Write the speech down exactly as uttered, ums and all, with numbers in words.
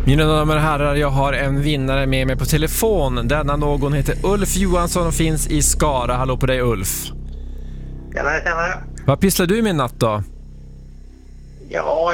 Mina damer och herrar, jag har en vinnare med mig på telefon. Denna någon heter Ulf Johansson och finns i Skara. Hallå på dig, Ulf. Tjena, tjena. Vad pysslar du med natt då? Ja,